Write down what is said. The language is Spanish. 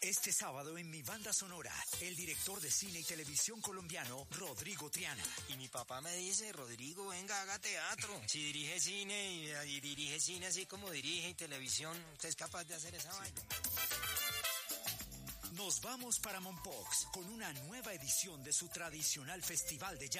Este sábado en Mi Banda Sonora, el director de cine y televisión colombiano, Rodrigo Triana. Y mi papá me dice, Rodrigo, venga, haga teatro. Si dirige cine y dirige cine así como dirige y televisión, usted es capaz de hacer esa vaina. Nos vamos para Mompox con una nueva edición de su tradicional festival de jazz.